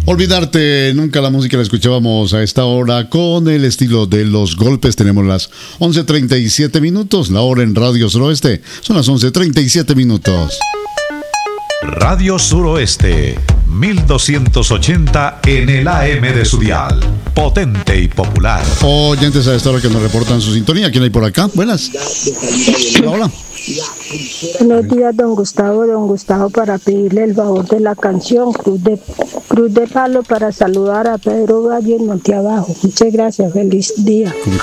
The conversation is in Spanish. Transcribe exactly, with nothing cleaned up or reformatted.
Olvidarte nunca, la música la escuchábamos a esta hora con el estilo de Los Golpes. Tenemos las once treinta y siete minutos, la hora en Radio Suroeste. Son las once treinta y siete minutos. Radio Suroeste, mil doscientos ochenta en el A M de su dial. Potente y popular. Oyentes a esta hora que nos reportan su sintonía. ¿Quién hay por acá? Buenas. Hola, hola. Buenos días, don Gustavo. Don Gustavo, para pedirle el favor de la canción Cruz de, Cruz de Palo para saludar a Pedro Valle en Monteabajo. Muchas gracias. Feliz día. Con